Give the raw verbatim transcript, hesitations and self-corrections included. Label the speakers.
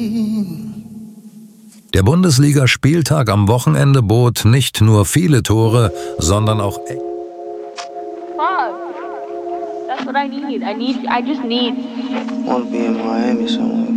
Speaker 1: Der Bundesliga-Spieltag am Wochenende bot nicht nur viele Tore, sondern auch...
Speaker 2: That's what I need. I need, I just need.
Speaker 3: I want to be in Miami somewhere.